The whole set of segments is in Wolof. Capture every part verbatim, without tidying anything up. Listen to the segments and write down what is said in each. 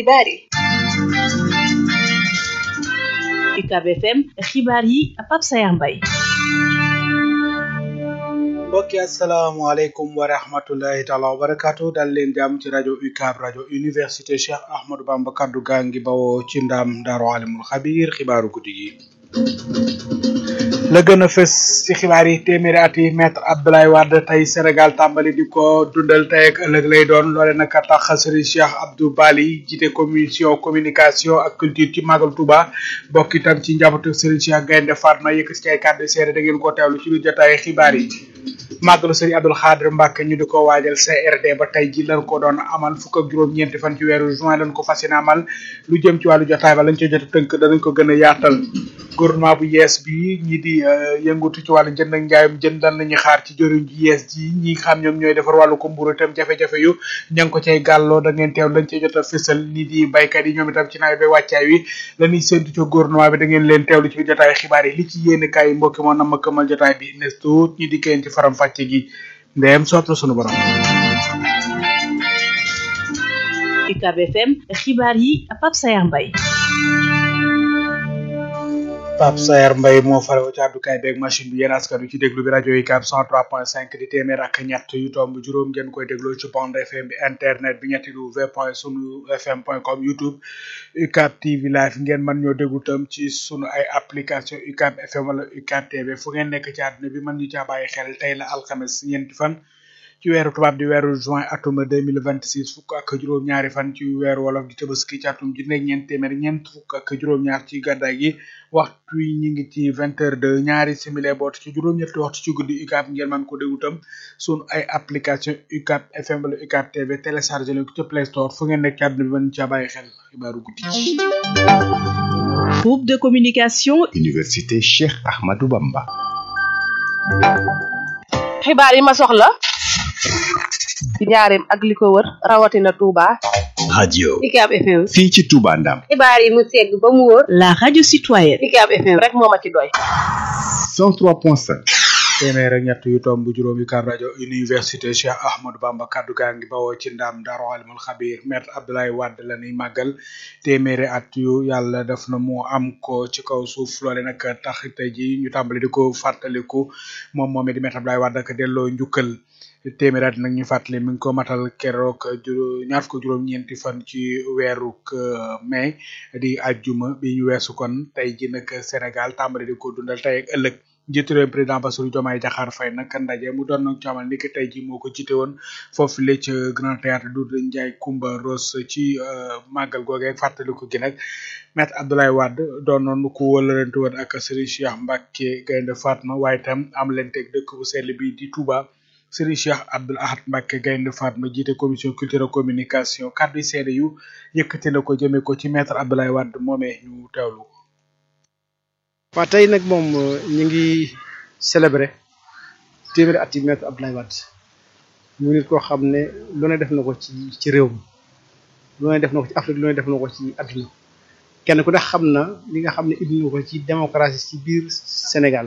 xibaar yi. U C A B F M xibaar yi Pape Sayar Mbaye. mbokki asalaamaaleykum wa rahmatullahi taala wa barakaatu dal leen jàmm ci rajo U C A B rajo université Cheikh Ahmadou Bamba kaddu gaa ngi bawoo ci ndam Daaru Alimul Xabiir xibaaru guddi gi. la gën a fës ci xibaar yi téeméeri at yi maître Abdoulaye Wade tey Sénégal tàmbali di ko dundal tey ak ëllëg lay doon loole nag tax Serigne Cheikh Abdou Bali jiite commission communication ak culture ci Magal Touba bokk itam ci njabootu Serigne Cheikh Gaynde Fatma yëkkati ci ay kàddu seede da ngeen ko teewlu ci biir jotaay xibaar yi. Màggalu Serigne Abdoul Khadr Mbacké ñu di ko waajal C R D ba tey ji lañ ko doon amal fukk ak juróom-ñeenti fan ci weeru juin lañ ko fas yéene amal lu jëm ci wàllu jotaay ba lañ ca jot a tënk danañ ko gën a yaatal. gouvernement bu yees bi ñi di yëngutu ci wàllu jënd ak njaayum jënd dan lañuy xaar ci jëriñ ji yees ji ñi xam ñoom ñooy defar wàllu ko mburu itam jafe-jafe yu ña ngi ko cay gàlloo da ngeen teew lañ cay jot a fësal ni di baykat yi ñoom itam ci nawet bi wàccaay wi lañuy séntu ci gouvernement bi da ngeen leen teewlu ci jotaay xibaar yi li ci yéene kaay yi mbokki moo na ma këmal jotaay bi nes tuut ñi di kenn ci faram fàcce gi ndeem soob na sunu borom. U C A B F M xibaar yi Pape Sayar Mbaye. Pape Sayar Mbaye moo faroo ci àddukaay beeg machine bi yéen askan wi ci déglu bi rajo U C A B cent trois point cinq di téeméer ak ñett yu tomb juróom ngeen koy dégloo ci bande F M bi internet bi ñetti w point sunu fm point com YouTube U C A B T V live ngeen mën ñoo déglu tam ci sunu ay application U C A B F M wala U C A B T V fu ngeen nekk ci àdduna bi mën ñu caa bàyyi xel tey la alxames ñeenti fan ci weeru tubaab di weeru juin atum deux mille vingt six fukk ak juróom-ñaari fan ci weeru wolof di tabaski ci atum junni ak ñeent téeméer ñeent fukk ak juróom-ñaar ci gàddaay gi waxtu yi ñu ngi ci vingt heures de ñaari simili boot ci juróom-ñetti waxtu ci guddi U C A B ngeen mën ko déglu tam sunu ay application U C A B F M wala U C A B T V téléchargé leen ko ci Play Store fu ngeen nekk ci àdduna bi mën caa bàyyi xel xibaaru guddi. Groupe de communication Université Cheikh Ahmadou Bamba. xibaar yi ma soxla ci njaareem ak li ko wër rawatina Touba. radio U C A B F M. fii ci Touba Ndam. xibaar yi mu segg ba mu wóor. la radio citoyenne. U C A B F M rek moo ma ci doy. cent trois point cinq. téeméer ak ñett yu tomb juróom U C A B rajo université Cheikh Ahmadou Bamba kaddu gaa ngi bawoo ci ndam Daaru Alimul Xabiir maître Abdoulaye Wade la ñuy màggal téeméeri at yu yàlla def na mu am ko ci kaw suuf loole nag tax tey ji ñu tàmbali di ko fàttaliku moom moom di maître Abdoulaye Wade ak delloo njukkal téeméeri at nag ñu fàttali mi ngi ko matal keroog ñaar fukk juróom-ñeenti fan ci weeru mai di ajjuma bi ñu weesu kon tey ji nag Sénégal tàmbali di ko dundal tey ak ëllëg njiitu réew président Bassirou Diomaye Diakhar Faye nag ndaje mu doon nag caamal ni ki tey ji moo ko jiite woon foofu la ci Grand Théâtre Doudou Ndiaye Coumba Rose ci màggal googee fàttaliku gi nag maître Abdoulaye Wade doon noonu ko wëlërante woon ak Serigne Cheikh Mbacké Gaynde Fatma waaye itam am leen teg dëkk bu sell bi di Touba Serigne Cheikh Abdoul Ahad Mbacké Gaynde Fatma jiite commission culture et communication kàddu yi seede yu yëkkati na ko jëmee ko ci maître Abdoulaye Wade moomee ñu teewlu ko. waaw tey nag moom ñu ngi célébrer téeméeri at yi maître Abdoulaye Wade mu nit koo xam ne lu ne def na ko ci ci réew mi lu ne def na ko ci Afrique lu ne def na ko ci adduna kenn ku ne xam na li nga xam ne indi na ko ci démocratie ci biir Sénégal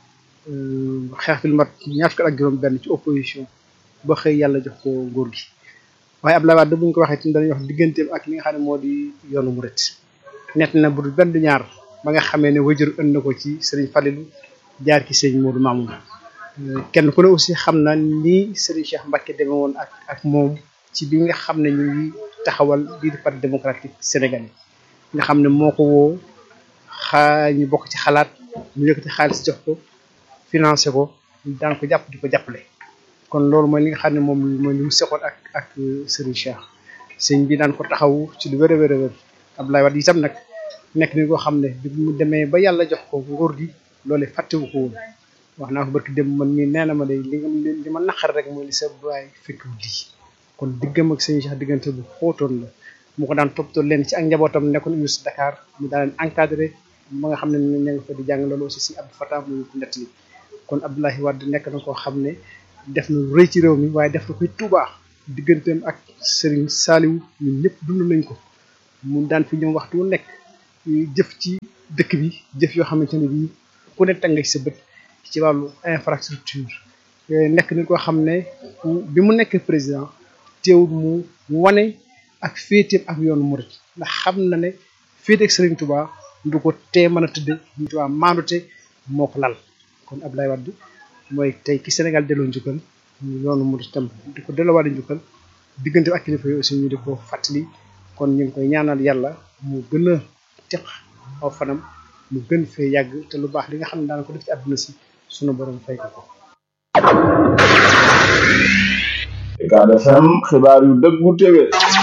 xeex fi lu mat ñaar fukk ak juróom benn ci opposition ba xëy yàlla jox ko nguur gi waaye Abdoulaye Wade bu ñu ko waxee tamit dañuy wax digganteem ak li nga xam ne moo di yoonu murit nett na bu dul benn du ñaar ba nga xamee ne wajur ënd na ko ci Serigne Falilou jaar ci Serigne Modou Mamoun kenn ku ne aussi xam na ni Serigne Cheikh Mbacké demee woon ak ak moom ci bi nga xam ne ñu ngi taxawal bii di parti démocratique sénégalais nga xam ne moo ko woo xaa ñu bokk ci xalaat mu yëkkati xaalis jox ko financé ko daan ko jàpp di ko jàppale kon loolu mooy li nga xam ne moom mooy li mu seqoon ak ak Serigne Cheikh sëñ bi daan ko taxaw ci lu wér a wér a wér Abdoulaye Wade itam nag nekk ni koo xam ne bi mu demee ba yàlla jox ko nguur gi loole fàttewu ko woon wax naa ko barki dem man mii nee na ma de li nga li ma naqar rek mooy li sa baay fekkiwu di kon diggam ak sëñ Cheikh diggante bu xóotoon la mu ko daan toppatoo leen ci ak njabootam nekkoon université Dakar mu daan leen encadré ba nga xam ne ne nga fa di jàng loolu aussi si Abdou Fatah mu ko nettali kon Abdoulaye Wade nekk na koo xam ne def na rëy ci réew mi waaye def na koy Touba digganteem ak Serigne Saliou ñun ñëpp dund nañ ko mu daan fi ñëw waxtu wu nekk jëf ci dëkk bi jëf yoo xamante ne bii ku ne teg nga ci sa bët ci wàllu infrastructure nekk nit koo xam ne bi mu nekk président teewul mu mu wane ak féeteem ak yoonu murit ndax xam na ne féete ak Serigne Touba du ko tee mën a tëdde Serigne Touba maandute moo ko lal kon Abdoulaye Wade mooy tey ki Sénégal delloo njukkal yoonu murit tam di ko delloowaale njukkal diggante ak kilifa yi aussi ñu di ko fàttali kon ñu ngi koy ñaanal yàlla mu gën a teq aw fanam mu gën fee yàgg te lu baax li nga xam ne daana ko def ci àdduna si sunu borom fay ko ko. Ucab F M xibaar yu dëggu téwé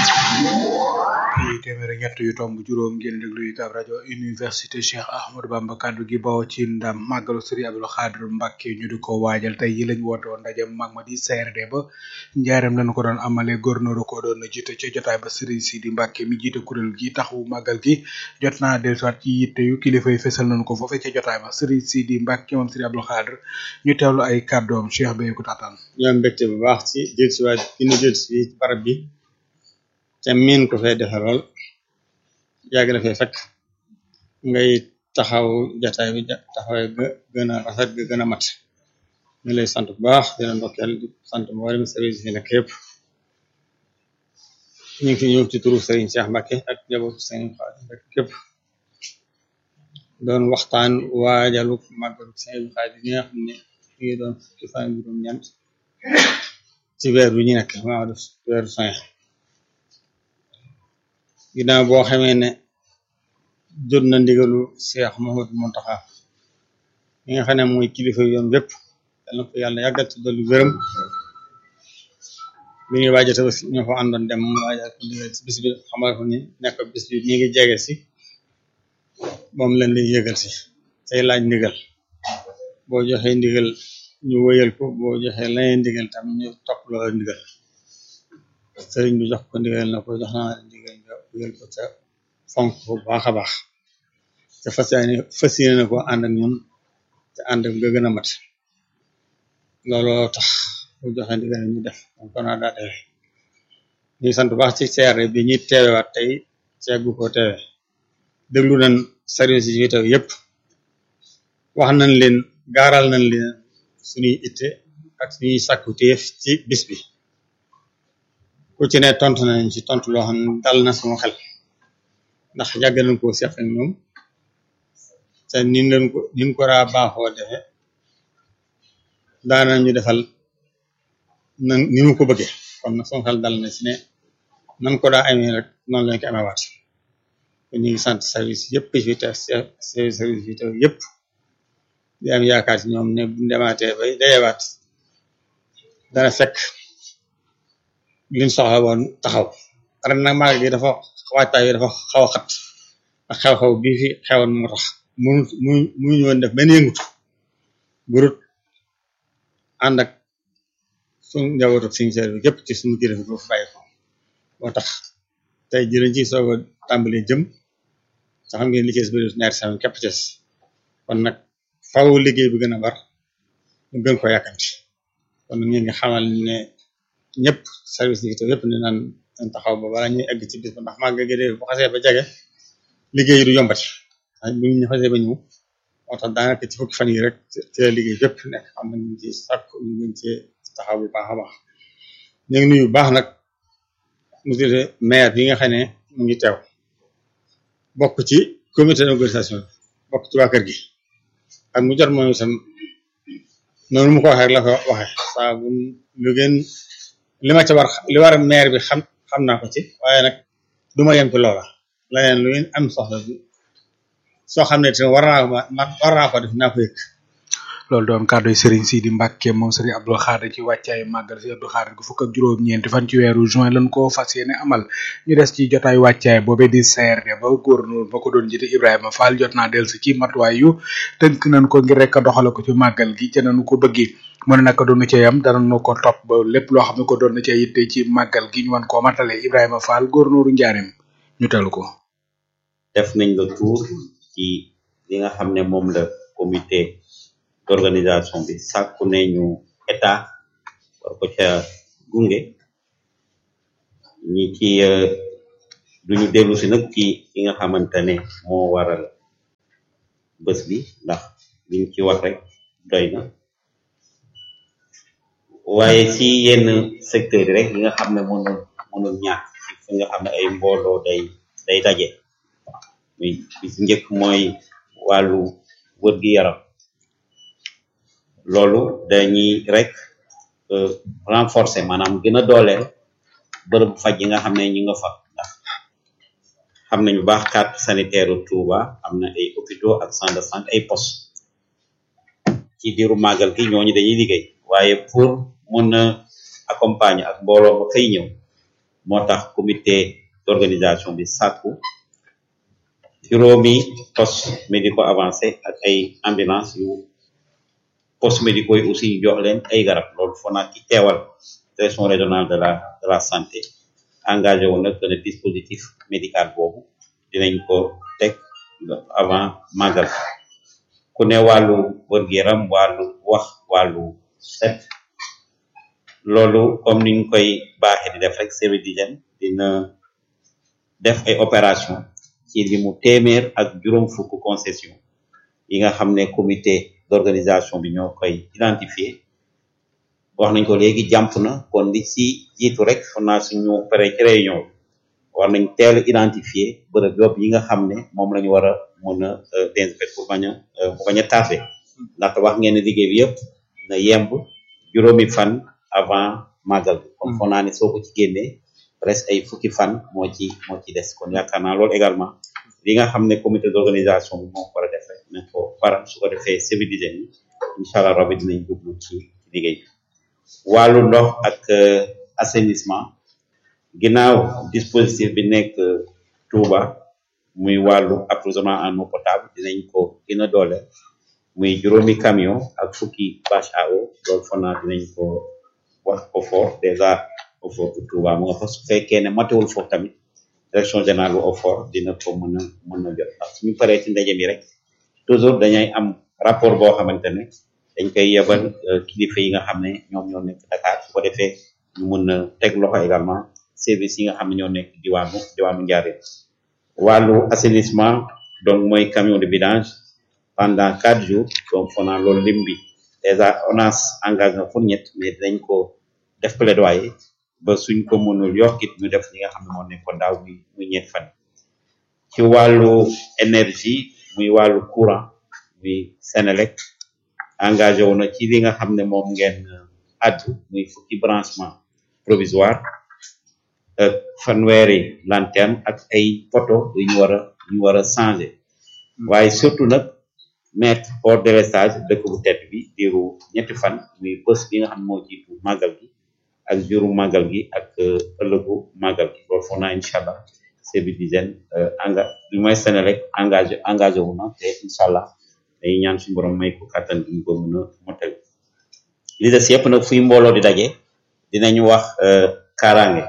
yi téeméer ñett yu tomb juróom ngeen déglu Ucab rajo université Cheikh Ahmadou Bamba kaddu gi bawoo ci ndam màggalu Serigne Abdou Khadre Mbacké ñu di ko waajal tey yi lañ woote woon ndaje mag ma di C R D ba njaareem lañu ko doon amalee gouverneur ko doon na jiite ci jotaay ba Serigne Sidi Mbacké mi jiite kuréel gi taxawu màggal gi jot naa dellusiwaat ci yitte yu kilifa yi fesal nañu ko foofee ca jotaay ba Serigne Sidi Mbacké moom Serigne Abdou Khadre ñu teewlu ay kàddoom Cheikh Beye ko taataan ñoom mbégte bu baax ci dellusiwaat ki ñu dellusi fii ci barab bi te miin ko fay defe lool yàgg na fee fekk ngay taxaw jataay bi taxawee ga gën a rafet ga gën a mat ñu lay sant bu baax dina ndokkeel di sant mboolem service yi nekk yëpp ñu ngi fi ñëw ci turu Serigne Cheikh Mbacké ak njabootu Serigne Khadim rek képp doon waxtaan waajalu màggalu Serigne Khadim bi nga xam ne ñu ngi doon fukki fan juróom ñeent ci weer bi ñu nekk maa def weeru juin ginnaaw boo xamee ne jot na ndigalu Cheikh Mouhamadou Mountakha mi nga xam ne mooy kilifa yoon bépp yal na ko yàlla yàggal ci dolli wéram bi ñuy waajal Tabaski ñoo fa àndoon dem waajal ko ndigal ci bis bi xamal ko ni nekk bis bi ñi ngi jege si moom lañ lay yëgal si say laaj ndigal boo joxee ndigal ñu wëyal ko boo joxee leneen ndigal tam ñu topp loola ndigal sëriñ bi jox ko ndigal na ko jox naa ndigal nga wëyal ko ca fonk ko baax a baax te fas yéene fas yéene na ko ànd ak ñun te ànd ak nga gën a mat looloo tax bu joxe ndigal ñu def moom kon naa daa teewe ñuy sant baax ci C R D bi ñuy teewewaat tey ceeggu ko teewe déglu nañ service yi fi teew yëpp wax nañ leen gaaral nañ leen suñuy itte ak suñuy sàkku téef ci bis bi ku ci ne tontu nañ ci tontu loo xam ne dal na sama xel ndax yàgg nañ koo seq ak ñoom te nin leen ko nin ko raa baaxoo defe daana ñu defal na ni mu ko bëggee kon nag sama xel dal na ci ne nan ko daa amee rek noonu lañ ko amee waat kon ñu ngi sant service yëpp fi te service yi te yëpp di am yaakaar ci ñoom ne bu demaatee bay dayewaat dana fekk liñ soxla woon taxaw ren nag màggal gi dafa waajtaay bi dafa xaw a xat ak xew-xew bii fi xewoon moo tax munu mu munuñu woon def benn yëngutu burut ànd ak suñu njaboot ak suñu service yëpp ci suñu kilifa boo fa bàyyi ko moo tax tey jërëñ ci soog a tàmbalee jëm sax xam ngeen li ci bëri ñaari semaine képp ci kon nag faw liggéey bi gën a bar ñu gën ko yàkkanti kon nag ñu ngi xamal ne ñëpp service yi yëpp ne naan nañ taxaw ba bala ñuy egg ci bis ba ndax màggal gi bu xasee ba jege liggéey du yombati waaye bu ñu xasee ba ñëw moo tax daanaka ci fukki fan yi rek ci la liggéey yëpp nekk am na ñu ci sàkku ñu ngi ci taxaw bu baax a baax ñu ngi nuyu baax nag monsieur le maire bi nga xam ne mu ngi teew bokk ci comité d'organisation bokk ci waa kër gi ak mu jot moom itam noonu mu ko waxee rek la ko waxee saa bu lu gën li ma ci war li war maire bi xam xam naa ko ci waaye nag du ma yem ci loola leneen lu ngeen am soxla bi soo xam ne te war naa ma war naa ko def naa ko yëg loolu doon kàddu yi Serigne Sidi Mbacké moom Serigne Abdou Khadre ci wàccaayu màggal Serigne Abdou Khadre gu fukk ak juróom-ñeenti fan ci weeru juin lañ ko fas yéene amal ñu des ci jotaay wàccaay boobee di C R D ba gouverneur ba ko doon jiite Ibrahima Fall jot naa dellu si ci matuwaay yu tënk nañ ko ngir rek a doxale ko ci màggal gi ca nañu ko bëggee mu ne naka doon na cee am danañu ko topp ba lépp loo xam ne ko doon na cee yitte ci màggal gi ñu mën koo matale Ibrahima Fall gouverneur Njaareem ñu teelu ko. def nañ le tour ci li nga xam ne moom la comité d'organisation bi sàkku ne ñu état war ko ca gunge ñi ci duñu dellu si nag ci yi nga xamante ne moo waral bés bi ndax liñ ci wax rek doy na waaye ci yenn secteur yi rek yi nga xam ne mënul mënul ñàkk ci fi nga xam ne ay mbooloo day day daje muy bi ci njëkk mooy wàllu wër gi yaram loolu dañuy rek renforcer maanaam gën a dooleel bërëb faj yi nga xam ne ñu nga fa ndax xam nañu baax carte sanitaire Touba am na ay hôpitaux ak centre de santé ay postes ci diiru màggal gi ñooñu dañuy liggéey waaye pour mën a accompagner ak mbooloo ba fay ñëw moo tax comité d'organisation bi sàkku juróomi postes médicaux avancés ak ay ambulance yu postes médicaux yi aussi jox leen ay garab loolu foo naa ci teewal direction régionale de la de la santé engagé woon nag le dispositif médical boobu dinañ ko teg avant màggal ku ne wàllu wër-gu-yaram wàllu wax wàllu set loolu comme niñ koy baaxee di def rek service d'hygiène dina def ay opération ci li mu téeméer ak juróom fukk concession yi nga xam ne comité d'organisation bi ñoo koy identifier wax nañ ko léegi jàmp na kon li ci jiitu rek fon naa suñu pare ci réunion war nañ teel identifier bërëb yob yi nga xam ne moom la ñu war a mën a désinfecter pour bañ a pour bañ a tardé ndaxte wax ngeen ne liggéey bi yëpp na yemb juróomi fan avant màggal bi kon fon naa ne soo ko ci génnee presque ay fukki fan moo ci moo ci des kon yaakaar naa loolu également li nga xam ne comité d'organisation bi moo ko war a def rek na ko faral su ko defee service d'hygiène yi incha allah rabbi dinañ jublu ci liggéey bi wàllu ndox ak assainissement ginnaaw dispositif bi nekk Touba muy wàllu approvisionnement en eau potable dinañ ko gën a doole muy juróomi camion ak fukki bâche à eau loolu foog naa dinañ ko wax ko fort déjà au fort Touba mu nga fa su fekkee ne matewul foofu tamit direction générale bu au fort dina ko mën a mën a jot ndax suñu paree ci ndaje mi rek toujours dañay am rapport boo xamante ne dañ koy yebal kilifa yi nga xam ne ñoom ñoo nekk Dakar su ko defee ñu mën a teg loxo également service yi nga xam ne ñoo nekk diwaanu diwaanu Njaaréem wàllu assainissement donc mooy camion de vidange pendant quatre jours donc foog naa loolu lim bi déjà O N A S engagé na pour ñett mais dinañ ko def plaidoyer ba suñ ko mënul yokkit ñu def li nga xam ne moo nekkoon daaw muy muy ñett fan ci wàllu énergie muy wàllu courant muy Senelec engagé wu na ci li nga xam ne moom ngeen addu muy fukki branchement provisoire ak fanweeri lanterne ak ay poto yu ñu war a ñu war a changer waaye surtout nag mettre hors délestage dëkk bu tedd bi diiru ñetti fan muy bés bi nga xam ne moo jiitu màggal gi ak juru màggal gi ak ëllëgu màggal gi loolu foog naa incha allah service d'hygiène enga li mooy Senelec engagé engagé wu na te incha allah day ñaan suñu borom may ko kàttan gi ñu ko mën a motal li des yëpp nag fuy mbooloo di daje dinañu wax kaaraange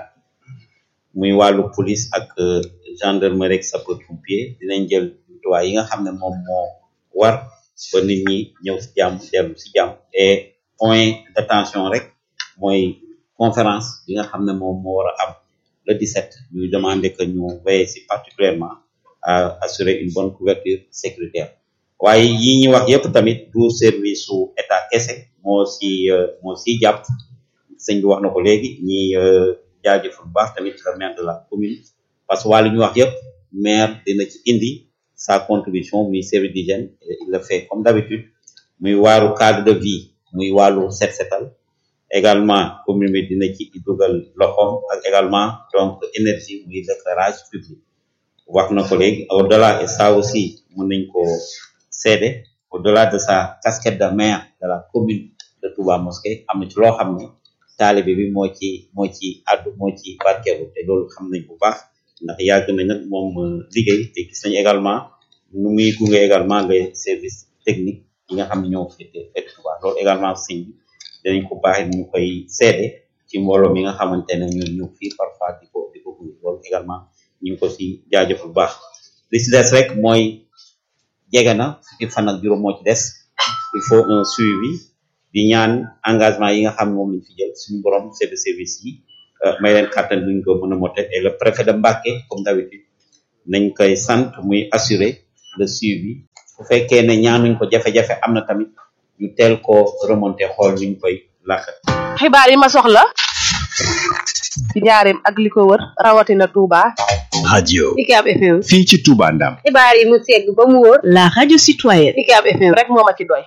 muy wàllu police ak gendarmerie ak sapeur pompier dinañ jël jumtuwaay yi nga xam ne moom moo war ba nit ñi ñëw si jàmm dellu si jàmm et point d'attention rek mooy conférence bi nga xam ne moom moo war a am le dix-sept ñuy demander que ñu veiller si particulièrement à assurer une bonne couverture sécuritaire waaye yi ñuy wax yëpp tamit du service su état kese moo si moo si jàpp sëñ bi wax na ko léegi ñi jaajëf bu baax tamit le maire de la commune parce que wàllu ñu wax yëpp maire dina ci indi sa contribution muy service d'hygiène il le fait comme d'habitude muy waaru cadre de vie muy wàllu set setal également commune bi dina ci dugal loxoom ak également donc énergie muy l'éclairage public wax na ko léegi au delà et ça aussi mën nañ ko seede au delà de sa casquette de maire de la commune de Touba Mosquée am na ci loo xam ne taalibe bi moo ci moo ci addu moo ci barkeelu te loolu xam nañ bu baax ndax yàgg nañ nag moom liggéey te gis nañ également nu muy gunge également les services techniques yi nga xam ne ñoo féete féete Touba loolu également sëñ bi dinañ ko baaxee ñu koy seede ci mbooloo mi nga xamante ne ñu ñu fii parfois di ko di ko gunge loolu également ñu ngi ko si jaajëf bu baax li si des rek mooy jege na fukki fan ak juróom moo ci des il faut un suivi di ñaan engagement yi nga xam moom lañ fi jël suñu borom chef de service yi may leen kàttan luñ ko mën a moter et le préfet de Mbacké comme d'habitude nañ koy sant muy assurer le suivi bu fekkee ne ñaanuñ ko jafe-jafe am na tamit ñu teel ko remonter xool luñ koy laaxat xibaar yi ma soxla ci njaareem ak li ko wër rawatina Touba. radio UCAB F M. fii ci Touba Ndam xibaar yi mu segg ba mu wóor. la radio citoyenne. UCAB F M rek moo ma ci doy.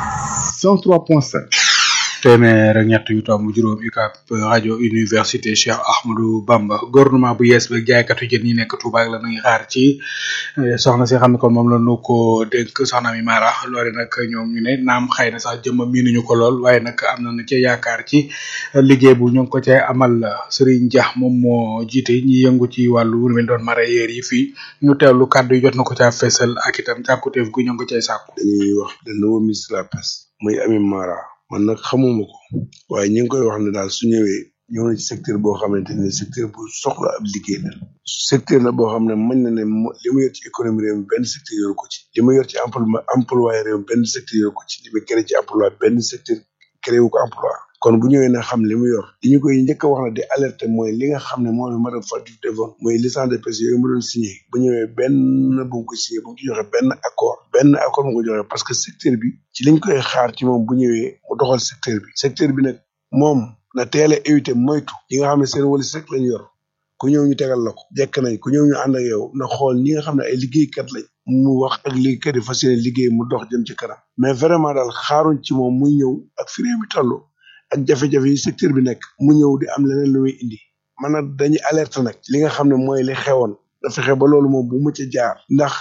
cent trois point cinq. téeméer ak ñett yu tomb juróom UCAB rajo université Cheikh Ahmadou Bamba gouvernement bu yees ba jaaykatu jën ñi nekk Touba ak la ñuy xaar ci soxna si xam ne kon moom la ñu ko dénk soxna mi Mara loole nag ñoom ñu ne naam xëy na sax jëmm miinuñu ko lool waaye nag am nañu ci yaakaar ci liggéey bu ñu ngi ko cay amal Serigne Dia moom moo jiite ñi yëngu ci wàllu wu ñu doon mareyeur yi fii ñu teewlu kàddu yi jot na ko caa feesal ak itam càkkuteef gu ñu ngi ko cay sàkku. dañuy wax de nouveau ministre de la pêche muy Ami Mara. man nag xamuma ko waaye ñu ngi koy wax ne daal su ñëwee ñëw na ci secteur boo xamante ne secteur bu soxla ab liggéey la secteur la boo xam ne mën na ne li mu yor ci économie réew mi benn secteur yoru ko ci li mu yor ci emploi emploi réew mi benn secteur yoru ko ci li mu créé ci emploi benn secteur créé wu ko emploi kon bu ñëwee na xam li mu yor li ñu koy njëkk a wax na di alerte mooy li nga xam ne moo ne madame Fatou defoon mooy licence de pêche yooyu mu doon signé bu ñëwee benn bu mu ko signé bu mu ci joxe benn accord benn accord mu ko joxe parce que secteur bi ci liñ koy xaar ci moom bu ñëwee mu doxal secteur bi secteur bi nag moom na teel a éviter moytu yi nga xam ne seen walis rek lañ yor ku ñëw ñu tegal la ko jekk nañ ku ñëw ñu ànd ak yow na xool ñi nga xam ne ay liggéeykat lañ mu wax ak liggéeykat yi fas yéene liggéey mu dox jëm ci kanam mais vraiment daal xaaruñ ci moom muy ñëw ak fi réew mi toll ak jafe-jafe yi secteur bi nekk mu ñëw di am leneen lu muy indi man nag dañuy alerte nag li nga xam ne mooy li xewoon da fexe ba loolu moom bu mu ca jaar ndax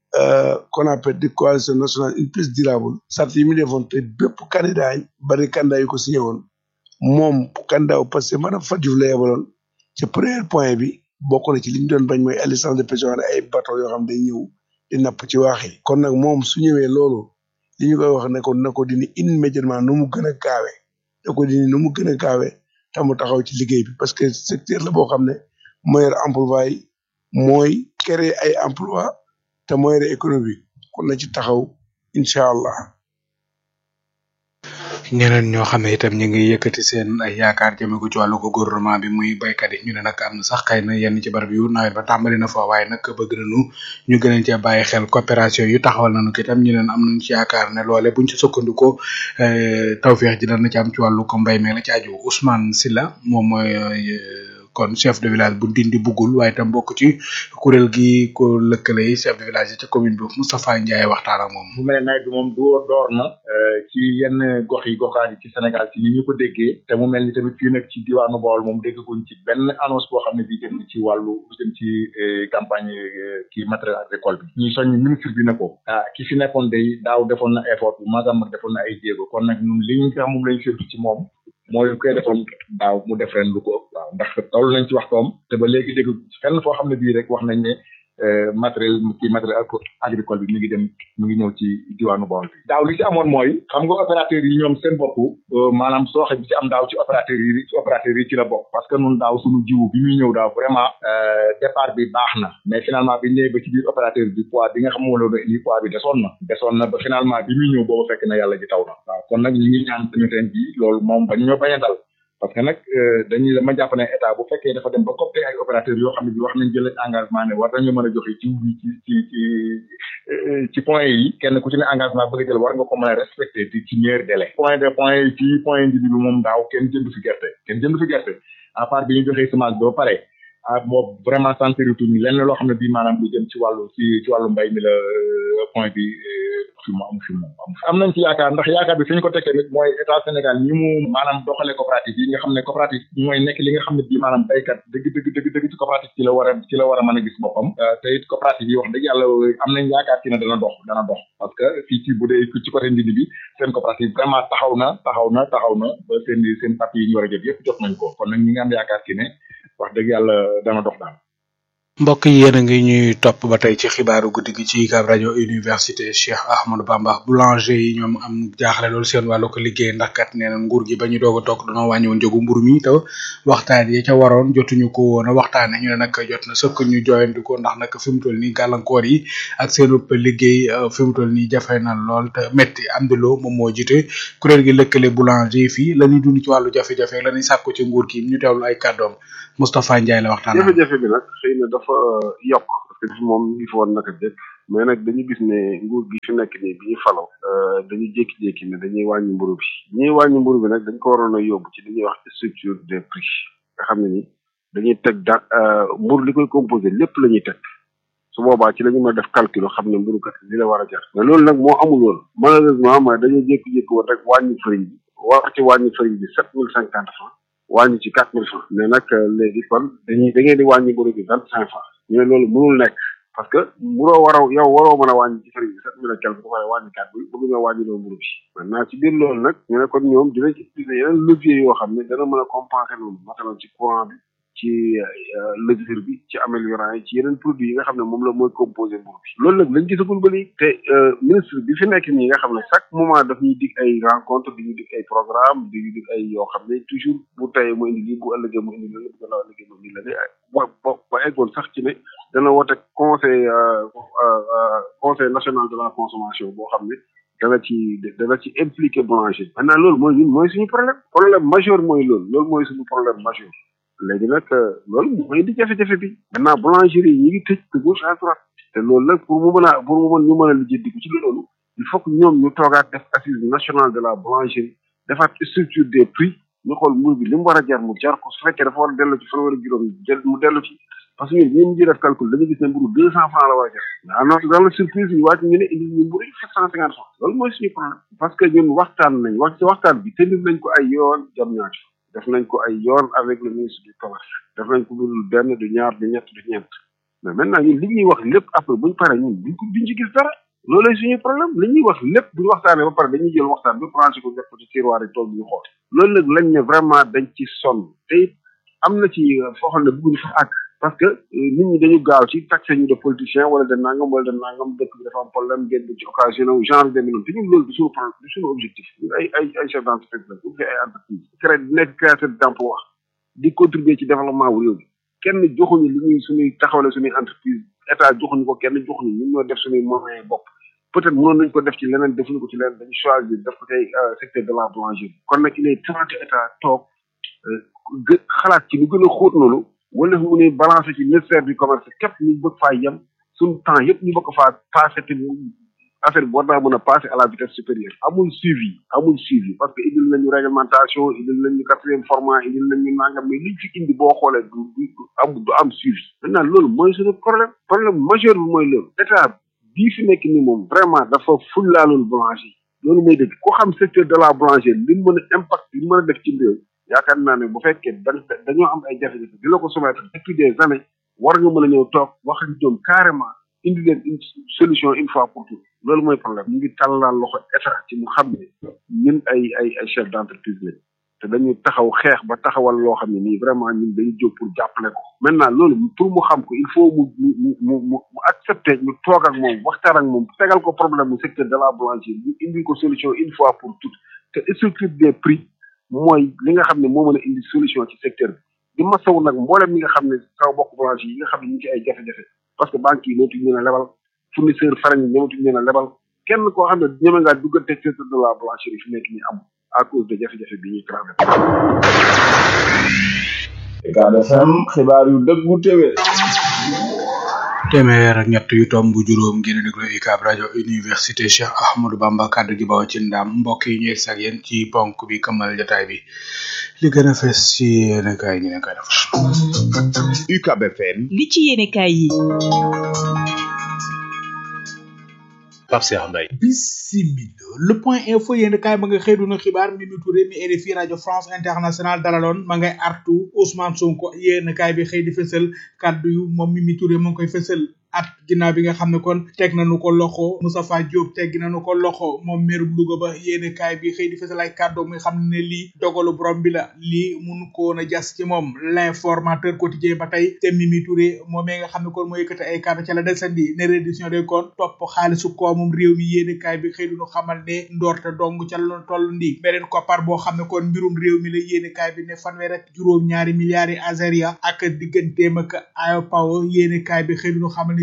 qu'on appelle di coalition nationale une pêche durable sart yi mu defoon te bépp candidat bari candidat yu ko signé woon moom candidat parce que maanaam Fatou la yebaloon ci premier point bi bokk na ci li ñu doon bañ mooy licence de pêche yoo xam ne ay bateau yoo xam day ñëw di napp ci waax yi kon nag moom su ñëwee loolu li ñu koy wax ne ko na ko dini immédiatement nu mu gën a gaawe da ko dini nu mu gën a gaawe te mu taxaw ci liggéey bi parce que secteur la boo xam ne mooy yor emploi yi mooy créer ay emploi te mooy yor économie kon na ci taxaw incha allah ñeneen ñoo xam ne itam ñu ngi yëkkati seen ay yaakaar jëme ko ci wàllu ko gouvernement bi muy baykat yi ñu ne nag am na sax xëy na yenn ci barab yu nawet ba tàmbali na fa waaye nag bëgg nañu ñu gën a cee bàyyi xel coopération yu taxawal nañu ko itam ñu ne am nañu ci yaakaar ne loole buñ ci sukkandikoo tawfeex ji dana ci am ci wàllu ko mbay mi la ci aju Ousmane Sylla moom mooy kon chef de village bu Ndindi Bugul waaye itam bokk ci kuréel gi ko lëkkale yi chef de village yi ca commune bi Moustapha Ndiaye waxtaan ak moom. bu mel ne nawet bi moom door door na ci yenn gox yi goxaan yi ci Sénégal ci ni ñu ko déggee te mu mel ni tamit fii nag ci diwaanu Bawol moom dégguñ ci benn annonce boo xam ne bii jëm ci wàllu jëm ci campagne kii matériel agricole bi ñuy soññ ministre bi ne ko ah ki fi nekkoon day daaw defoon na effort bu mag a mag defoon na ay jéego kon nag ñun li ñu nga xam moom lañ séntu ci moom mooy koy defoon daaw mu def ren lu ko ëpp waaw ndax toll nañ ci waxtoom te ba léegi dégg fenn foo xam ne bii rek wax nañ ne matériel ci matériel agricole bi mi ngi dem mi ngi ñëw ci diwaanu Bawol bi daaw li ci amoon mooy xam nga opérateur yi ñoom seen bopp maanaam sooxe bi ci am daaw ci opérateur yi ci opérateur yi ci la bokk parce que nun daaw suñu jiwu bi muy ñëw daaw vraiment départ bi baax na mais finalement bi ñëwee ba ci biir opérateur bi poids bi nga xam moo loolu indi poids bi desoon na desoon na ba finalement bi muy ñëw boobu fekk na yàlla ji taw na waaw kon nag ñu ngi ñaan tamit ren bi loolu moom bañ ñoo bañ a dal parce que nag dañuy ma jàpp ne état bu fekkee dafa dem ba copte ay opérateurs yoo xam ne bi wax nañ jël engagement ne war nañu mën a joxe ci ci ci ci ci point yi kenn ku ci ne engagement bëgg a jël war nga ko mën a respecté ci ci meilleur délai point de point yi ci point ndi bi moom daaw kenn jënd fi gerte kenn jënd fi gerte à part bi ñu joxee semence ba pare ah moo vraiment sentirituñu lenn loo xam ne bii maanaam lu jëm ci wàllu ci ci wàllu mbay mi la point bi fi mu am fi mu am nañ ci yaakaar ndax yaakaar bi fi ñu ko tekkee nit mooy état Sénégal ñi mu maanaam doxalee coopérative yi nga xam ne coopérative mooy nekk li nga xam ne bii maanaam béykat dëgg dëgg dëgg dëgg ci coopérative ci la war a ci la war a mën a gis boppam te it coopérative yi wax dëgg yàlla am nañ yaakaar ci ne dana dox dana dox parce que fii ci bu dee ci côté Ndindi bi seen coopérative vraiment taxaw na taxaw na taxaw na ba seen seen papier yi ñu war a jot yëpp jot nañ ko kon nag ñi nga am yaakaar ci ne wax dëgg yàlla dana dox daal. mbokk yi yéen a ngi ñuy topp ba tey ci xibaaru guddi gi ci UCAB rajo université Cheikh Ahmadou Bamba boulanger yi ñoom am jaaxle loolu seen wàllu ko liggéey ndax kat nee na nguur gi ba ñu doog a toog dañoo wàññi woon jógu mburu mi te waxtaan yi ca waroon jotuñu ko woon a waxtaane ñu ne nag jot na sëkk ñu jooyantu ko ndax nag fi mu toll nii gàllankoor yi ak seen liggéey fi mu toll nii jafe na lool te métti am di loo moom moo jiite kuréel gi lëkkale boulanger yi fii la ñuy dund ci wàllu jafe-jafe la ñuy sàkku ci nguur gi ñu teewlu ay kàddoom Moustapha Ndiaye la waxtaan jafe-jafe bi nag xëy na dafa yokk parce que moom ngi fi woon naka jëkk mais nag dañu gis ne nguur gi fi nekk nii bi ñu falo dañu jékki-jékki ne dañuy wàññi mburu bi ñuy wàññi mburu bi nag dañ ko waroon a yóbbu ci li ñuy wax structure des prix nga xam ne ni dañuy teg da mburu li koy composé lépp la ñuy teg su boobaa ci la ñu mën a def calcul xam ne mburu kat li la war a jar mais loolu nag moo amul woon malheureusement mooy dañoo jékki-jékki woon rek wàññi farine bi war ci wàññi farine bi sept mille cinquante francs wàññi ci quatre mille francs mais nag léegi kon dañuy da ngeen di wàññi mburu bi vingt cinq francs ñu ne loolu mënul nekk parce que mburoo waroo yow waroo mën a wàññi ci farine bi sept mille quelque bu pare wàññi quatre bi bëgg ñoo wàññi loo mburu bi maintenant ci biir loolu nag ñu ne kon ñoom dinañ ci utiliser yeneen levier yoo xam ne dana mën a compenser loolu masalan ci courant bi ci levure bi ci améliorant yi ci yeneen produits yi nga xam ne moom la mooy composé mburu bi loolu nag lañ gisagul ba léegi te ministre bi fi nekk nii nga xam ne chaque moment daf ñuy dig ay rencontre di ñu dig ay programme di ñu dig ay yoo xam ne toujours bu tey mu indi lii bu ëllëgee mu indi lii bu gannaaw ëllëgee mu indi la ne ba ba ba eggoon sax ci ne dana woote conseil conseil national de la consommation boo xam ne dana ci dana ci impliqué boulanger maintenant loolu mooy ñun mooy suñu problème problème majeur mooy loolu loolu mooy suñu problème majeur léegi nag loolu mooy di jafe-jafe bi maintenant boulangerie yi ñu ngi tëj de gauche à droite te loolu nag pour mu mën a pour mu mën ñu mën a lijjanti ko ci loolu il faut que ñoom ñu toogaat def assise nationale de la boulangerie defaat structure des prix ñu xool mburu bi li mu war a jar mu jar ko su fekkee dafa war a dellu ci fanweeri juróom mu dellu ci parce que ñun ñun ñu def calcul dañu gis ne mburu deux cent francs la war a jar mais alors dans la surprise ñu wàcc ñu ne indi ñu mburu sept cent cinquante francs loolu mooy suñu problème parce que ñun waxtaan nañ wax ci waxtaan bi tëndir nañ ko ay yoon jam ñaati def nañ ko ay yoon avec le ministre du commerce def nañ ko budul benn du ñaar du ñett du ñeent mais maintenant ñun li ñuy wax lépp après buñ paree ñun duñ ko duñ ci gis dara loolu suñu problème li ñuy wax lépp buñ waxtaanee ba pare dañuy jël waxtaan bi branché ko def ko ci tiroir yi toog ñu xool loolu nag lañ ne vraiment dañ ci sonn te it am na ci foo xam ne bëgguñu fa àgg parce que nit ñi dañu gaaw ci taxé ñu de politicien wala de nangam wala de nangam dëkk bi dafa am problème ngeen ci occasion wu genre de noonu te ñun loolu du suñu problème du suñu objectif ay ay ay chef d'entreprise la ubbi ay entreprise créé nekk créateur d'emploi di contribuer ci développement wu réew bi kenn joxuñu li ñuy suñuy taxawale suñuy entreprise état joxuñu ko kenn joxuñu ñun ñoo def suñuy moyens bopp peut-être mënoon nañ ko def ci leneen defuñu ko ci leneen dañu choisir def ko tey secteur de la boulangerie kon nag il est temps que état toog xalaat ci lu gën a xóot noonu wala mu ne balancé ci ministère du commerce képp ñu bëgg faa yem suñu temps yëpp ñu bëgg faa passé te affaire bi war naa mën a passer à la vitesse supérieure amul suivi amul suivi parce que indil nañu réglementation indil nañu quatrième format indil nañu nangam mais liñ fi indi boo xoolee du du am du am suivi maintenant loolu mooy suñu problème problème majeur bi mooy loolu état bii fi nekk ni moom vraiment dafa fullaalul boulanger loolu mooy dëgg ko xam secteur de la boulangerie li mu mën a impact li mu mën a def ci réew yaakaar naa ne bu fekkee dañ dañoo am ay jafe-jafe di la ko soumettre depuis des années war nga mën a ñëw toog wax ak ñoom carrément indi leen une solution une fois pour tout loolu mooy problème ñu ngi tàllal loxo état ci mu xam ne ñun ay ay ay chef d'entreprise lañ te dañu taxaw xeex ba taxawal loo xam ne nii vraiment ñun dañu jóg pour jàppale ko maintenant loolu pour mu xam ko il faut mu mu mu mu mu accepter ñu toog ak moom waxtaan ak moom tegal ko problème mu secteur de la boulangerie ñu indi ko solution une fois pour toutes te structure des prix mooy li nga xam ne moo mën a indi solution ci secteur bi di masawu nag mboolem ñi nga xam ne kaw bokk boulangerie yi nga xam ne ñu ngi ci ay jafe-jafe parce que banques yi ñootuñu leen a lebal fournisseur farine yi ñootuñu leen a lebal kenn koo xam ne ñeme ngaa duggante secteur de la boulangerie fi nekk nii am à cause de jafe-jafe bi ñuy traversé. Ucab F M xibaar yu dëggu téwé téeméer ak ñett yu tomb juróom ngeen déglu UCAB rajo université Cheikh Ahmadou Bamba kaddu gi bawo ci ndam mbokk yi ñeeg ak yéen ci ponk bi kamal jotaay bi li gën a fes ci yéen kay ñu ne kay def UCAB F M li ci yéene kay yi Pape Cheikh Mbaye bismillah le point info yéen kay ba nga xëydu na xibaar Mimi Touré mi R F I radio France international dalaloon ma ngay artu Ousmane Sonko yéen kay bi xëy di fessel kaddu yu moom Mimi Touré mo ngi koy fessel at ginnaaw bi nga xam ne kon teg nañu ko loxo Moustapha Diop teg nañu ko loxo moom meeru Louga ba yéene kaay bi xëy di fësal ay kàddu muy xam ne lii dogalu borom bi la lii mun ko woon a jas ci moom l'informateur quotidien ba tey te Mimi Touré moom nga xam ne kon moo yëkkati ay kàddu ca la desandi ne reddition des comptes topp xaalisu koomum réew mi yéene kaay bi xëy duñu xamal ne ndoorte dong ca la toll ndi beneen koppar boo xam ne kon mbirum réew mi la yéene kaay bi ne fanweer ak juróom ñaari milliards yi Azeria ak digganteem ak Ayopaw yéene kaay bi xëy duñu xamal ne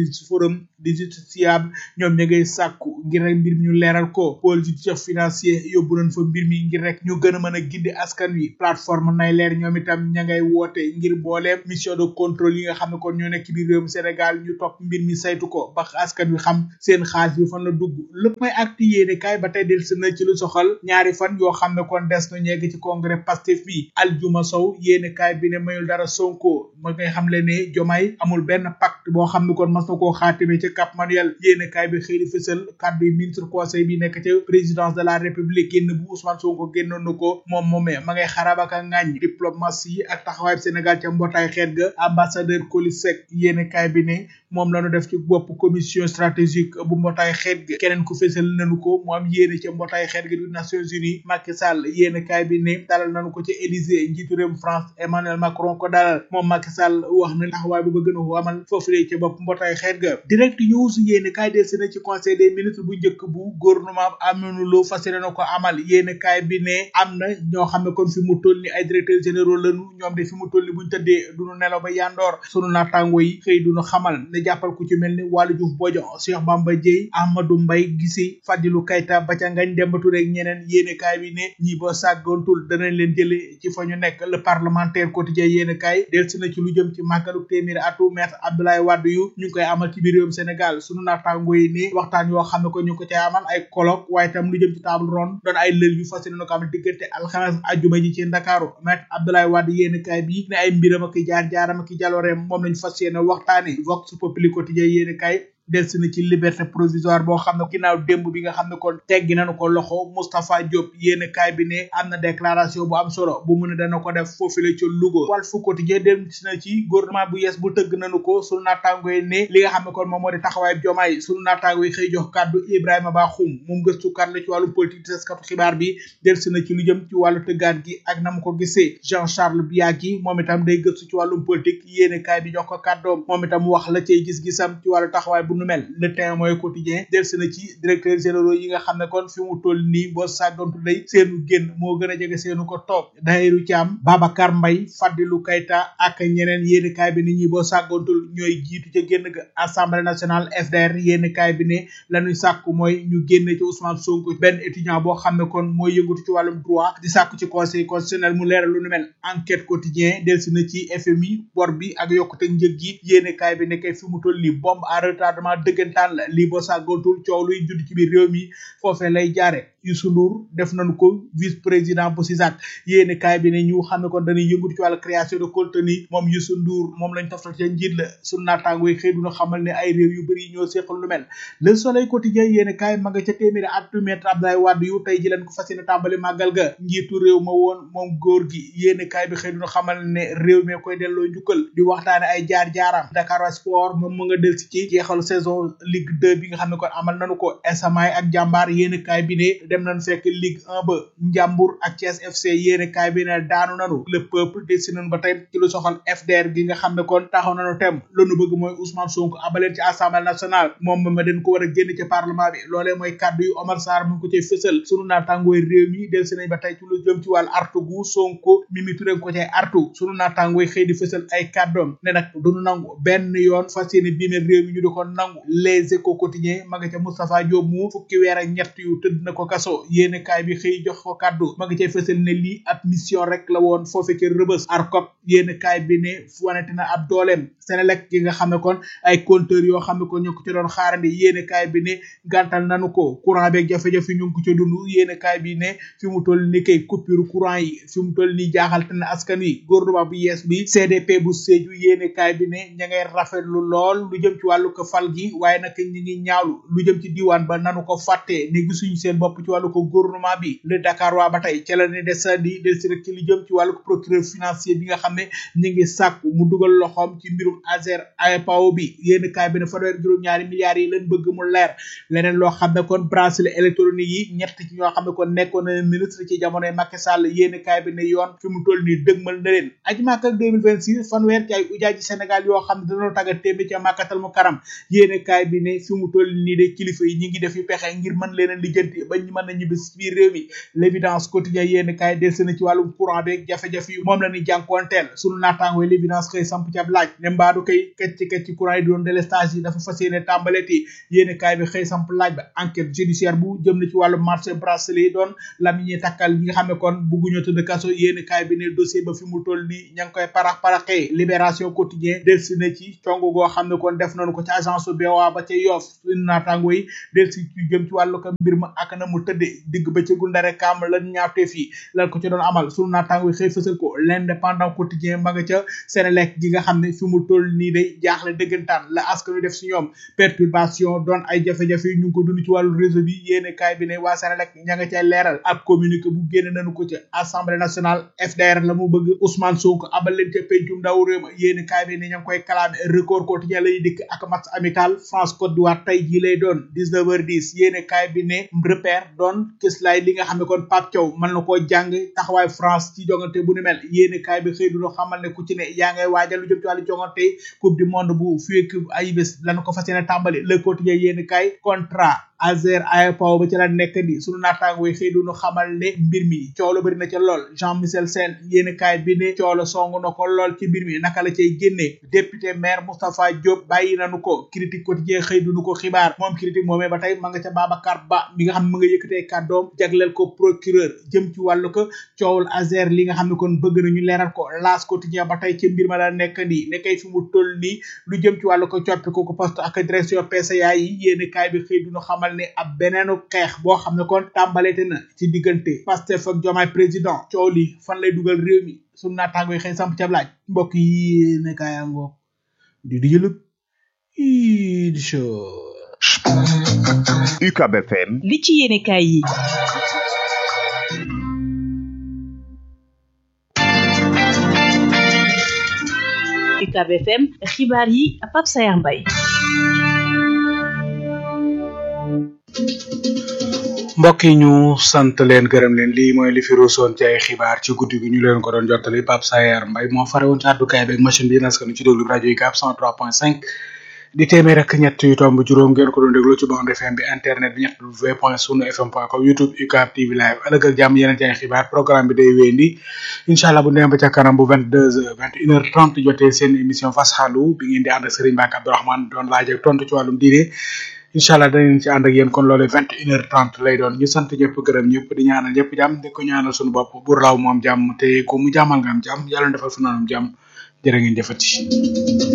police forum du justiciable ñoom ña ngay sàkku ngir rek mbir mi ñu leeral ko pôle judiciaire financier yóbbu nañ fa mbir mi ngir rek ñu gën a mën a gindi askan wi plateforme nay leer ñoom itam ña ngay woote ngir mbooleem mission de contrôle yi nga xam ne kon ñoo nekk ci biir réewum Sénégal ñu topp mbir mi saytu ko ba askan wi xam seen xaalis bi fan la dugg lépp may acte yéene kaay ba tey del si na ci lu soxal ñaari fan yoo xam ne kon des na ñegg ci congrès Pastef bi Aljuma Sow yéene kaay bi ne mayul dara Sonko ma ngay xam le ne Jomaay amul benn pacte boo xam ne kon mas na koo xaatime ca Cap Manuel yéene kaay bi xëy di fësal kàddu yi ministre conseil bi nekk ca présidence de la république génn bu Ousmane Sonko génnoon na ko moom moomee ma ngay xarabaka ngaañ diplomatie ak taxawaay Sénégal ca mbootaay xeet ga ambassadeur Coly Seck yéene kaay bi ne moom lañu def ci bopp commission stratégique bu mbootaay xeet ga keneen ku fësal nañu ko mu am yéene ca mbootaay xeet ga du Nations Unies Macky Sall yéene kaay bi ne dalal nañu ko ci Élysée njiitu réewum France Emmanuel Macron ko dalal moom Macky Sall wax na taxawaay bu ba gën a ko amal foofu lay ca bopp mbootaay xeet ga direct news yéene kaay del si na ci conseil des ministres bu njëkk bu gouvernement Aminou Lo fas yéene na ko amal yéene kaay bi ne am na ñoo xam ne kon fi mu toll ni ay directeurs généraux lañu ñoom de fi mu toll ni buñ tëddee duñu nelaw ba yandoor sunu naataango yi xëy duñu xamal ne jàppal ku ci mel ni Waly Diouf Bodian Cheikh Bamba Dièye Ahmadou Mbaye Guissé Fadilou Keita ba ca Ngagne Demba Touré ak ñeneen yéene kaay bi ne ñi ba sàggantul danañ leen jële ci fa ñu nekk le parlementaire quotidien yéene kaay del si na ci lu jëm ci màggalu téeméeri atu maître Abdoulaye Wade yu ñu ngi koy amal ci biir réewum Sénégal sunu naataango yi ne waxtaan yoo xam ne ko ñu ko cay amal ay colloque waaye tam lu jëm ci table ronde doon ay lël yu fas yéene ko amal diggante alxames ajjuma ji ci Ndakaaru maître Abdoulaye Wade yéene kaay bi ne ay mbiram ak jaar jaaram ak jaloreem moom lañ fas yéene waxtaane Vox Populi quotidien yéene kaay delsi na ci liberté provisoire boo xam ne ginnaaw démb bi nga xam ne kon teggi nañu ko loxo Moustapha Diop yéene kaay bi ne am na déclaration bu am solo bu mu ne dana ko def foofu la ci Louga Walf Quotidien delsi na ci gouvernement bu yees bu tëgg nañu ko sunu naataango yi ne li nga xam ne kon moom moo di taxawaay Diomaye sunu naataango yi xëy jox kàddu Ibrahima Bakhoum moom gëstukat la ci wàllu politique taskatu xibaar bi delsi na ci lu jëm ci wàllu tëggaat gi ak na mu ko gisee Jean Charles Biagui moom itam day gëstu ci wàllum politique yéene kaay bi jox ko kàddoom moom itam wax la cay gis-gisam ci wàllu taxawaay nu mel le temps mooy quotidien delsi na ci directeur généraux yi nga xam ne kon fi mu toll nii boo sàggantu lay seenu génn moo gën a jege seenu ko toog Dahiru Thiam Babacar Mbaye Fadilou Keita ak ñeneen yéeni kaay bi ni ñi boo sàggantul ñooy jiitu ca génn ga assemblée nationale F D R yéeni kaay bi ne lañuy sàkku mooy ñu génne ci Ousmane Sonko benn étudiant boo xam ne kon mooy yëngatu ci wàllum droit di sàkku ci conseil constitutionnel mu leeral lu nu mel enquête quotidien delsi na ci F M I bor bi ak yokkute njëg gi yéeni kaay bi nekkee fi mu toll nii bombe à retardement dëggantaan la lii boo sàggantul coow luy judd ci biir réew mi foofee lay jaare Youssou Ndour def nañu ko vice président bu SISAC yéeni kaay bi ne ñu xam ne kon dañuy yëngatu ci wàllu création de contenu moom Youssou Ndour moom lañ toftal ca njiit la sunu naataango yi xëy duna xamal ne ay réew yu bëri ñoo seqal lu mel Le Soleil quotidien yéeni kaay ma nga ca téeméeri atu maître Abdoulaye Wade yu tey ji leen ko fas yéene tàmbali màggal ga njiitu réew ma woon moom góor gi yéeni kaay bi xëy duna xamal ne réew mi koy delloo njukkal di waxtaane ay jaar-jaaram Dakar Sport moom mu nga del si ci jeexal saison Ligue deux bi nga xam ne kon amal nañu ko Esamaay ak jàmbaar yéeni kaay bi ne dem nañ fekk Ligue un ba Njàmbur ak Thiès F C yéeni kaay bi ne daanu nanu le peuple dési nañ ba tey ci lu soxal F D R gi nga xam ne kon taxaw nañu tem lanu bëgg mooy Ousmane Sonko abaleen ci assemblée nationale moom ma den ko war a génn ci parlement bi loolee mooy kàddu yu Omar Sarr mu ngi ko cay fësal sunu naatangooy réew mi dési nañ ba tey ci lu jëm ci wàllu artu gu Sonko Mimi Touré ko cay artu sunu naatangooy xëy di fësal ay kàddoom ne nag duñu nangu benn yoon fas yéene biimel réew mi ñu di ko nangu Les Échos quotidien ma nga ca Moustapha Diop mu fukki weer ak ñett yu tëdd na ko kaso yéene kaay bi xëy jox ko kàddu ma nga cay fësal ne lii ab mission rek la woon foofe ca Rëbës Arcop yéene kaay bi ne fu wanete na ab dooleem Senelec gi nga xam ne kon ay compteur yoo xam ne kon ñu ko ci doon xaarandi yéene kaay bi ne gàntal nanu ko courant beeg jafe-jafe ñu ngi ko ca dund yéene kaay bi ne fi mu toll ni kay coupure courant yi fi mu toll ni jaaxal te na askan wi gouvernement bu yees bi C D P bu Sédhiou yéene kaay bi ne ña ngay rafetlu lool lu jëm ci wàllu ko fal gi waaye nag ñi ngi ñaawlu lu jëm ci diwaan ba nanu ko fàtte ne gisuñu seen bopp ci wàllu ko gouvernement bi le Dakar waa ba tey ca la ne desandi del si rek ci lu jëm ci wàllu ko procureur financier bi nga xam ne ñi ngi sàkku mu dugal loxoom ci mbirum Azer A P O bi yéen kaay bi ne fanweer juróom-ñaari milliards yi leen bëgg mu leer leneen loo xam ne kon bracelet électronique yi ñett ci ñoo xam ne kon nekkoon na ministre ci jamonoy Macky Sall yéen kaay bi ne yoon fi mu toll nii dëgmal na leen aji Makka ak deux mille vingt-six fanweer ci ay ujaaji Sénégal yoo xam ne dañoo tàggat témbi ca Makkatal mu karam yéen kaay bi ne fi mu toll nii de kilifa yi ñi ngi def yu pexe ngir mën leen a lijjanti ba ñu mën mën na ñibbi si biir réew mi l'évidence quotidien yéen kaay delsi na ci wàllum courant beeg jafe-jafe yu moom la ni jànkoonteel sunu naataangooy l'évidence xëy samp ci ab laaj ne mbaadu kay kecc kecc courant yi doon délestage yi dafa fas yéene tàmbaleeti yéen kaay bi xëy samp laaj ba enquête judiciaire bu jëm na ci wàllu marché bracelet yi doon lam ñuy takkal ñi nga xam ne kon bugguñoo tëdd kaso yéen kaay bi ne dossier ba fi mu toll nii ña ngi koy parax paraxee libération quotidien delsi na ci cong goo xam ne kon def nañu ko ci agence B O A ba ca Yoff sunu naataangoo yi delsi ci jëm ci wàllu ko mbir ma ak na mu tëddee digg ba ca gundare kaam lan ñaawtee fii lan ko ci doon amal sunu naataangoo yi xëy fësal ko l'indépendant quotidien ma nga ca Senelec gi nga xam ne fi mu toll nii day jaaxle dëggantaan la askan wi def si ñoom perturbation doon ay jafe-jafe yu ñu ngi ko dund ci wàllu réseau bi yéene kaay bi ne waa Senelec ña nga cay leeral ab communiqué bu génne nañu ko ca assemblée nationale F D R la mu bëgg Ousmane Sonko abal leen ca pencum ndaw réew ma yéene kaay bi ne ña ngi koy kalaame record quotidien lay dikk ak match amical France Côte d'Ivoire tey jii lay doon dix-neuf heures dix yéene kaay bi ne repère doon kislaay li nga xam ne kon Pape Thiaw mën na koo jàng taxawaay France ci jongante bu ni mel yéene kaay bi xëy du xamal ne ku ci ne yaa ngay waajal lu jëm ci wàllu jongante coupe du monde bu fii ak ay bés lañu ko fas yéene tàmbali le quotidien yéene kaay contrat Azer Airport ba ci la nekk di sunu naataango yi xëy du ñu xamal ne mbir mi coow la bëri na ca lool Jean Michel Sène yéene kaay bi ne coow la song na ko lool ci mbir mi naka la cay génnee député maire Moustapha Diop bàyyi nañu ko critique quotidien xëy du ñu ko xibaar moom critique moomee ba tey ma nga ca Babacar Ba mi nga xam ne ma nga yëkkatee kàddoom jagleel ko procureur jëm ci wàllu ko coowul Azer li nga xam ne kon bëgg nañu leeral ko L'As quotidien ba tey ci mbir ma la nekk nii nekkay fi mu toll nii lu jëm ci wàllu ko coppi ko ko poste ak direction P C A yi yéene kaay bi xëy du ñu xamal ne ab beneenu xeex boo xam ne kon tàmbalete na ci diggante Pastef ak Diomaye président coow li fan lay dugal réew mi sunu naataango yi xëy samp ca laaj mbokk yi ne kaaya ngoog di di jëlëb i di show U C A B F M li ci yéene kaay yi U C A B F M xibaar yi Pape Sayar Mbaye mbokk yi ñu sant leen gërëm leen lii mooy li fi ruusoon ci ay xibaar ci guddi gi ñu leen ko doon jottali Pape Sayer Mbaye moo fare woon ci àddukaay beeg machine bi nas ko ci déglu rajo yi Ucab cent trois point cinq di téeméer ak ñett yu tomb juróom ngeen ko doon déglu ci bande F M bi internet bi ñett w point sunu fm point com YouTube Ucab T V live ëllëg ak jàmm yeneen ci ay xibaar programme bi day wéyandi incha allah bu demee ba ca kanam bu vingt-deux heures vingt et une heures trente jotee seen émission Fasxalu bi ngeen di ànd ak Serigne Mbacke Abdourahmane doon laaj ak tontu ci wàllum diine inshallah dañu ci ànd ak yéen kon loolu vingt et une heures trente lay doon ñu sant ñëpp gërëm ñëpp di ñaanal ñëpp jàmm di ko ñaanal suñu bopp bur laaw moom jàmm te ko mu jàmmal nga am jàmm yàlla defal fu naanam jàmm jërë ngeen jëfati